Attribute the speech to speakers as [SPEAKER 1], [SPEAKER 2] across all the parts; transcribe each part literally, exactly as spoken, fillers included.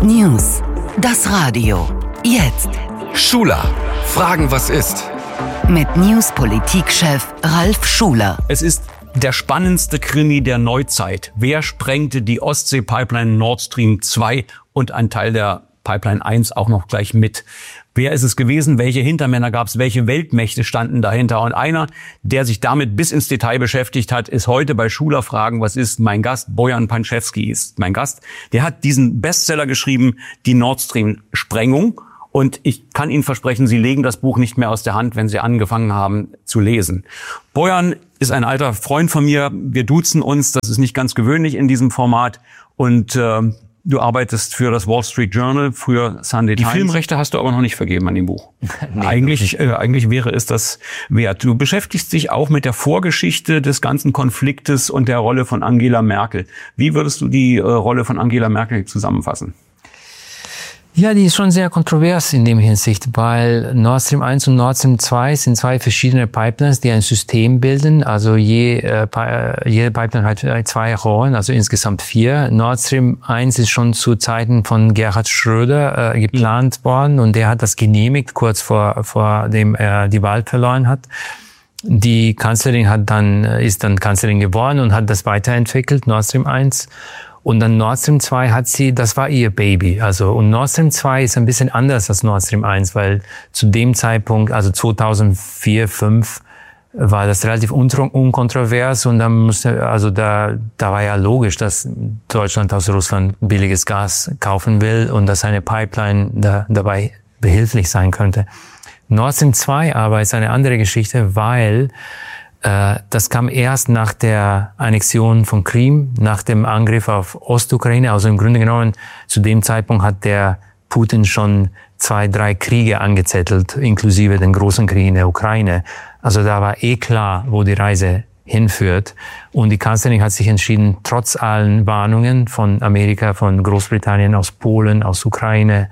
[SPEAKER 1] News. Das Radio. Jetzt.
[SPEAKER 2] Schuler. Fragen, was ist?
[SPEAKER 1] Mit News-Politik-Chef Ralf Schuler.
[SPEAKER 3] Es ist der spannendste Krimi der Neuzeit. Wer sprengte die Ostsee-Pipeline Nord Stream zwei und ein Teil der Pipeline eins auch noch gleich mit? Wer ist es gewesen? Welche Hintermänner gab es? Welche Weltmächte standen dahinter? Und einer, der sich damit bis ins Detail beschäftigt hat, ist heute bei Schuler Fragen, was ist? Mein Gast, Bojan Panczewski ist mein Gast. Der hat diesen Bestseller geschrieben, die Nord Stream-Sprengung. Und ich kann Ihnen versprechen, Sie legen das Buch nicht mehr aus der Hand, wenn Sie angefangen haben zu lesen. Bojan ist ein alter Freund von mir. Wir duzen uns. Das ist nicht ganz gewöhnlich in diesem Format. Und äh, du arbeitest für das Wall Street Journal, früher Sunday Times. Die Filmrechte hast du aber noch nicht vergeben an dem Buch. Nee, eigentlich, äh, eigentlich wäre es das wert. Du beschäftigst dich auch mit der Vorgeschichte des ganzen Konfliktes und der Rolle von Angela Merkel. Wie würdest du die äh, Rolle von Angela Merkel zusammenfassen?
[SPEAKER 4] Ja, die ist schon sehr kontrovers in dem Hinsicht, weil Nord Stream eins und Nord Stream zwei sind zwei verschiedene Pipelines, die ein System bilden. Also je, äh, jede Pipeline hat zwei Rohren, also insgesamt vier. Nord Stream eins ist schon zu Zeiten von Gerhard Schröder äh, geplant worden und der hat das genehmigt, kurz vor, vor dem er die Wahl verloren hat. Die Kanzlerin hat dann, ist dann Kanzlerin geworden und hat das weiterentwickelt, Nord Stream eins. Und dann Nord Stream zwei hat sie, das war ihr Baby. Also, und Nord Stream zwei ist ein bisschen anders als Nord Stream eins, weil zu dem Zeitpunkt, also zweitausendvier, zweitausendfünf, war das relativ unkontrovers und dann musste, also da, da war ja logisch, dass Deutschland aus Russland billiges Gas kaufen will und dass eine Pipeline da, dabei behilflich sein könnte. Nord Stream zwei aber ist eine andere Geschichte, weil das kam erst nach der Annexion von Krim, nach dem Angriff auf Ostukraine. Also im Grunde genommen, zu dem Zeitpunkt hat der Putin schon zwei, drei Kriege angezettelt, inklusive den großen Krieg in der Ukraine. Also da war eh klar, wo die Reise hinführt. Und die Kanzlerin hat sich entschieden, trotz allen Warnungen von Amerika, von Großbritannien, aus Polen, aus Ukraine,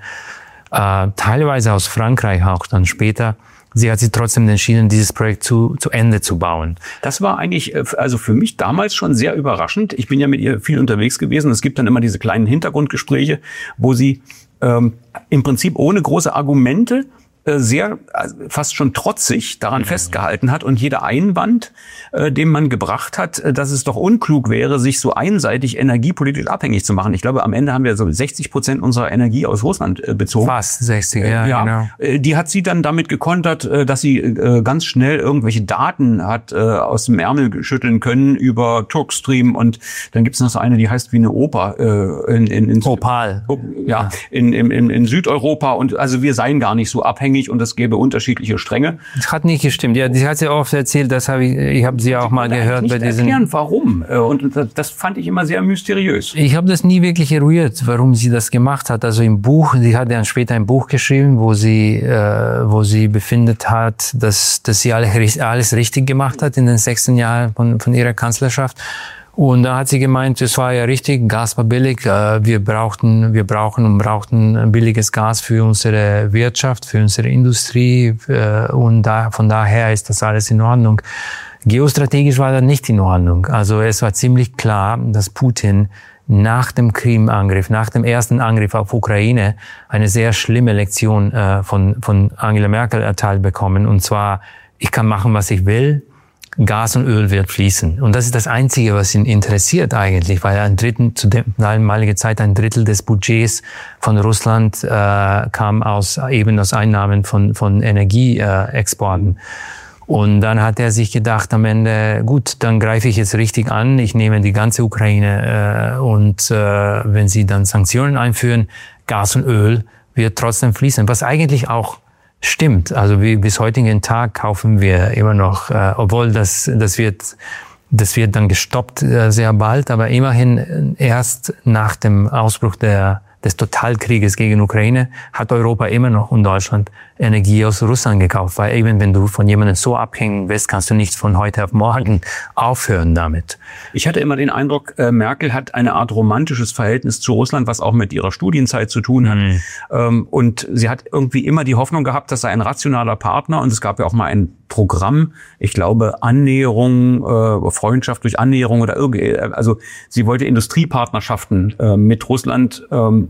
[SPEAKER 4] äh, teilweise aus Frankreich auch dann später, sie hat sich trotzdem entschieden, dieses Projekt zu, zu Ende zu bauen.
[SPEAKER 3] Das war eigentlich, also für mich damals schon sehr überraschend. Ich bin ja mit ihr viel unterwegs gewesen. Es gibt dann immer diese kleinen Hintergrundgespräche, wo sie ähm, im Prinzip ohne große Argumente sehr, fast schon trotzig daran festgehalten hat und jeder Einwand, äh, den man gebracht hat, äh, dass es doch unklug wäre, sich so einseitig energiepolitisch abhängig zu machen. Ich glaube, am Ende haben wir so sechzig Prozent unserer Energie aus Russland äh, bezogen.
[SPEAKER 4] Fast sechzig, ja, ja, genau.
[SPEAKER 3] Äh, die hat sie dann damit gekontert, äh, dass sie äh, ganz schnell irgendwelche Daten hat äh, aus dem Ärmel schütteln können über Turkstream und dann gibt's noch so eine, die heißt wie eine Oper äh, in, in, in
[SPEAKER 4] Opal.
[SPEAKER 3] Ja, in, in, in, in Südeuropa und also wir seien gar nicht so abhängig und es gäbe unterschiedliche Stränge.
[SPEAKER 4] Das hat nicht gestimmt. Ja, die hat sie oft erzählt, das habe ich, ich habe sie auch mal gehört bei diesen.
[SPEAKER 3] Erklären, warum? Und das fand ich immer sehr mysteriös.
[SPEAKER 4] Ich habe das nie wirklich eruiert, warum sie das gemacht hat. Also im Buch, sie hat dann später ein Buch geschrieben, wo sie, äh, wo sie befindet hat, dass, dass sie alles, alles richtig gemacht hat in den sechzehn Jahren von, von ihrer Kanzlerschaft. Und da hat sie gemeint, es war ja richtig, Gas war billig, wir brauchten, wir brauchen und brauchten billiges Gas für unsere Wirtschaft, für unsere Industrie und da, von daher ist das alles in Ordnung. Geostrategisch war das nicht in Ordnung. Also es war ziemlich klar, dass Putin nach dem Krim-Angriff, nach dem ersten Angriff auf Ukraine eine sehr schlimme Lektion von, von Angela Merkel erteilt bekommen. Und zwar, ich kann machen, was ich will. Gas und Öl wird fließen. Und das ist das Einzige, was ihn interessiert eigentlich, weil ein Drittel, zu der damaligen Zeit ein Drittel des Budgets von Russland äh, kam aus, eben aus Einnahmen von, von Energieexporten. Äh, und dann hat er sich gedacht am Ende, gut, dann greife ich jetzt richtig an, ich nehme die ganze Ukraine äh, und äh, wenn sie dann Sanktionen einführen, Gas und Öl wird trotzdem fließen, was eigentlich auch stimmt. Also wie bis heutigen Tag kaufen wir immer noch, äh, obwohl das das wird das wird dann gestoppt äh, sehr bald, aber immerhin erst nach dem Ausbruch der des Totalkrieges gegen Ukraine hat Europa immer noch und Deutschland Energie aus Russland gekauft, weil eben wenn du von jemandem so abhängen bist, kannst du nicht von heute auf morgen aufhören damit.
[SPEAKER 3] Ich hatte immer den Eindruck, äh, Merkel hat eine Art romantisches Verhältnis zu Russland, was auch mit ihrer Studienzeit zu tun hat. Mhm. Ähm, und sie hat irgendwie immer die Hoffnung gehabt, das sei ein rationaler Partner und es gab ja auch mal ein Programm, ich glaube Annäherung, äh, Freundschaft durch Annäherung oder irgendwie, also sie wollte Industriepartnerschaften äh, mit Russland ähm,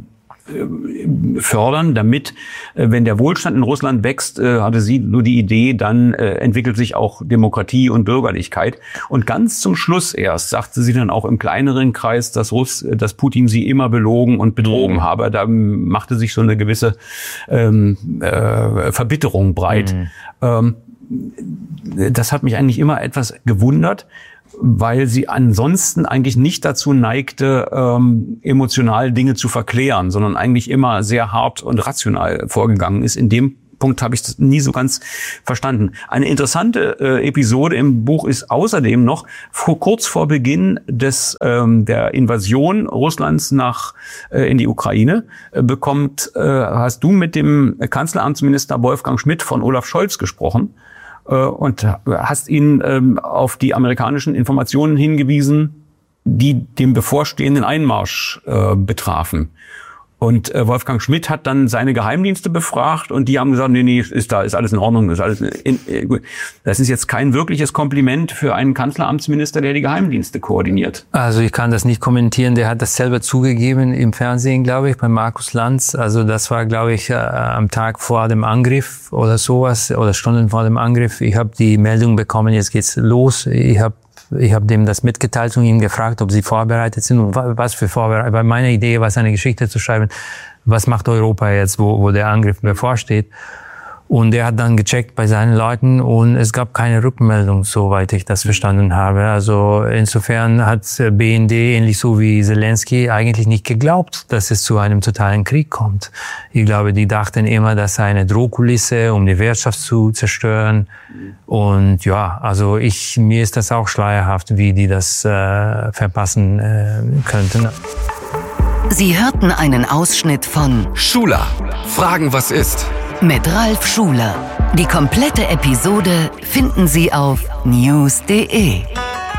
[SPEAKER 3] fördern, damit, wenn der Wohlstand in Russland wächst, hatte sie nur die Idee, dann entwickelt sich auch Demokratie und Bürgerlichkeit. Und ganz zum Schluss erst sagte sie dann auch im kleineren Kreis, dass Russ, dass Putin sie immer belogen und betrogen mhm. habe. Da machte sich so eine gewisse ähm, äh, Verbitterung breit. Mhm. Ähm, das hat mich eigentlich immer etwas gewundert, weil sie ansonsten eigentlich nicht dazu neigte, ähm, emotional Dinge zu verklären, sondern eigentlich immer sehr hart und rational vorgegangen ist. In dem Punkt habe ich das nie so ganz verstanden. Eine interessante äh, Episode im Buch ist außerdem noch, vor, kurz vor Beginn des ähm, der Invasion Russlands nach äh, in die Ukraine, äh, bekommt, äh, hast du mit dem Kanzleramtsminister Wolfgang Schmidt von Olaf Scholz gesprochen und hast ihn ähm, auf die amerikanischen Informationen hingewiesen, die den bevorstehenden Einmarsch äh, betrafen. Und äh, Wolfgang Schmidt hat dann seine Geheimdienste befragt und die haben gesagt, nee, nee, ist da, ist alles in Ordnung, ist alles in, äh, gut. Das ist jetzt kein wirkliches Kompliment für einen Kanzleramtsminister, der die Geheimdienste koordiniert.
[SPEAKER 4] Also ich kann das nicht kommentieren, der hat das selber zugegeben im Fernsehen, glaube ich, bei Markus Lanz. Also das war, glaube ich, äh, am Tag vor dem Angriff oder sowas oder Stunden vor dem Angriff. Ich habe die Meldung bekommen, jetzt geht's los. Ich habe Ich habe dem das mitgeteilt und ihn gefragt, ob sie vorbereitet sind und was für Vorbereitung. Weil meine Idee war, eine Geschichte zu schreiben, was macht Europa jetzt, wo, wo der Angriff bevorsteht. Und er hat dann gecheckt bei seinen Leuten und es gab keine Rückmeldung, soweit ich das verstanden habe. Also insofern hat B N D, ähnlich so wie Zelensky, eigentlich nicht geglaubt, dass es zu einem totalen Krieg kommt. Ich glaube, die dachten immer, das sei eine Drohkulisse, um die Wirtschaft zu zerstören. Und ja, also ich, mir ist das auch schleierhaft, wie die das äh, verpassen äh, könnten.
[SPEAKER 1] Sie hörten einen Ausschnitt von
[SPEAKER 2] Schuler. Fragen, was ist?
[SPEAKER 1] Mit Ralf Schuler. Die komplette Episode finden Sie auf news punkt de.